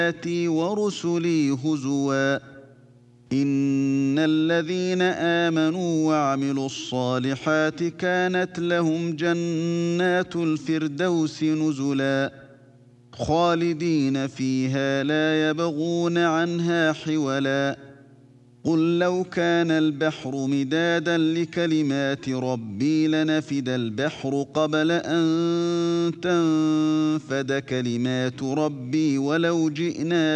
آياتي ورسلي هزوا إن الذين آمنوا وعملوا الصالحات كانت لهم جنات الفردوس نزلا خالدين فيها لا يبغون عنها حولا قل لو كان البحر مدادا لكلمات ربي لنفد البحر قبل أن تنفد كلمات ربي ولو جئنا